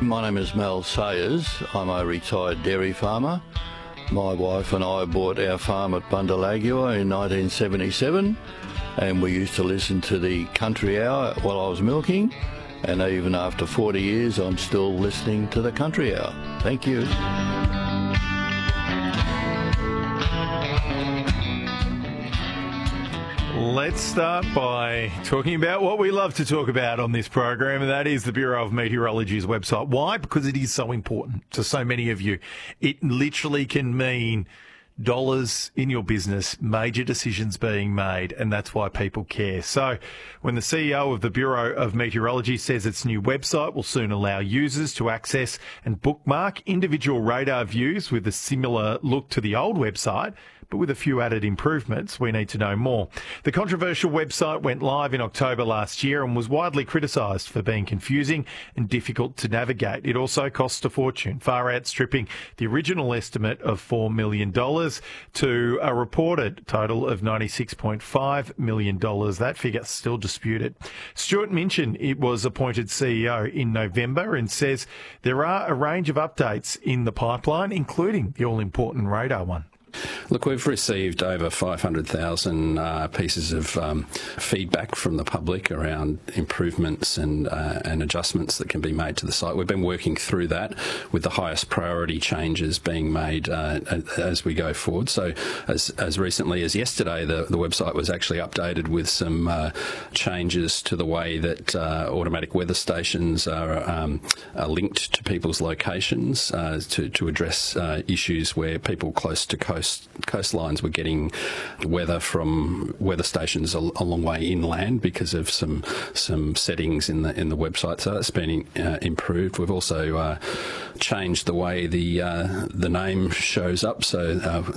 My name is Mel Sayers. I'm a retired dairy farmer. My wife and I bought our farm at Bundalagua in 1977, and we used to listen to the Country Hour while I was milking, and even after 40 years I'm still listening to the Country Hour. Thank you. Let's start by talking about what we love to talk about on this program, and that is the Bureau of Meteorology's website. Why? Because it is so important to so many of you. It literally can mean dollars in your business, major decisions being made, and that's why people care. So when the CEO of the Bureau of Meteorology says its new website will soon allow users to access and bookmark individual radar views with a similar look to the old website, but with a few added improvements, we need to know more. The controversial website went live in October last year and was widely criticised for being confusing and difficult to navigate. It also cost a fortune, far outstripping the original estimate of $4 million to a reported total of $96.5 million. That figure still disputed. Stuart Minchin was appointed CEO in November and says there are a range of updates in the pipeline, including the all-important radar one. Look, we've received over 500,000 pieces of feedback from the public around improvements and adjustments that can be made to the site. We've been working through that with the highest priority changes being made as we go forward. So as recently as yesterday, the website was actually updated with some changes to the way that automatic weather stations are linked to people's locations to address issues where people close to coastlines were getting weather from weather stations a long way inland because of some settings in the website. So that's been improved. We've also changed the way the name shows up. So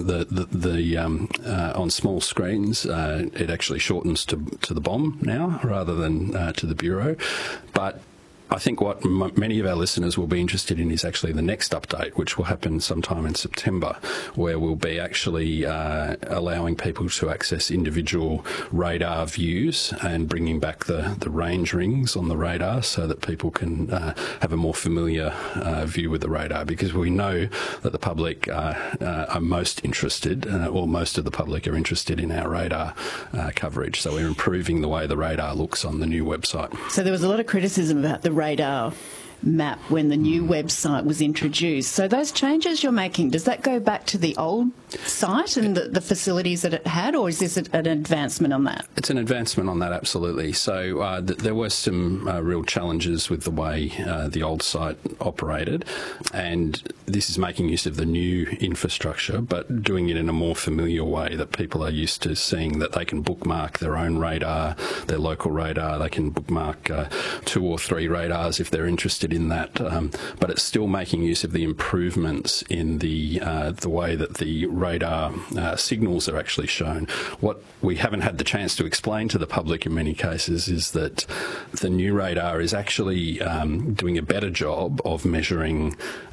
on small screens, it actually shortens to the BOM now rather than to the Bureau. But I think what many of our listeners will be interested in is actually the next update, which will happen sometime in September, where we'll be actually allowing people to access individual radar views and bringing back the range rings on the radar so that people can have a more familiar view with the radar, because we know that the public are most interested, or most of the public are interested in our radar coverage. So we're improving the way the radar looks on the new website. So there was a lot of criticism about the radar map when the new website was introduced. So those changes you're making, does that go back to the old site and the facilities that it had, or is this an advancement on that? It's an advancement on that, absolutely. So there were some real challenges with the way the old site operated, and this is making use of the new infrastructure, but doing it in a more familiar way that people are used to seeing, that they can bookmark their own radar, their local radar. They can bookmark 2 or 3 radars if they're interested in that, but it's still making use of the improvements in the way that the radar signals are actually shown. What we haven't had the chance to explain to the public in many cases is that the new radar is actually doing a better job of measuring,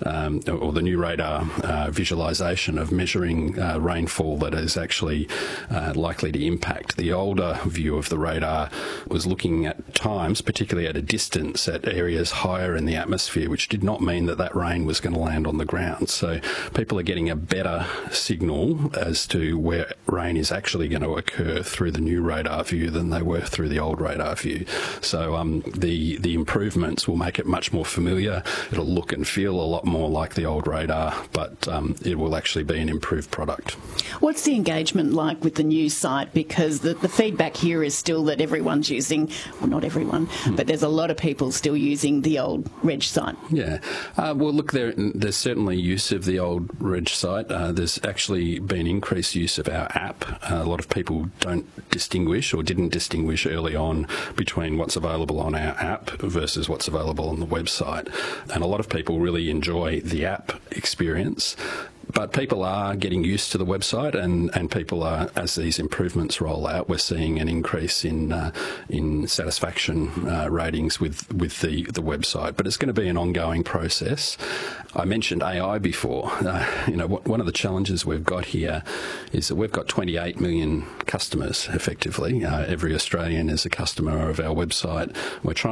or the new radar visualisation of measuring rainfall that is actually likely to impact. The older view of the radar was looking at times, particularly at a distance, at areas higher in the atmosphere, which did not mean that rain was going to land on the ground. So people are getting a better signal as to where rain is actually going to occur through the new radar view than they were through the old radar view. So the improvements will make it much more familiar. It'll look and feel a lot more like the old radar, but it will actually be an improved product. What's the engagement like with the new site? Because the feedback here is still that everyone's using, well, not everyone, but there's a lot of people still using the old Reg site. Yeah. Well, look, there's certainly use of the old Reg site. There's actually been increased use of our app. A lot of people don't distinguish, or didn't distinguish early on, between what's available on our app versus what's available on the website. And a lot of people really enjoy the app experience. But people are getting used to the website, and people are, as these improvements roll out, we're seeing an increase in satisfaction ratings with the website. But it's going to be an ongoing process. I mentioned AI before. One of the challenges we've got here is that we've got 28 million customers, effectively. Every Australian is a customer of our website. We're trying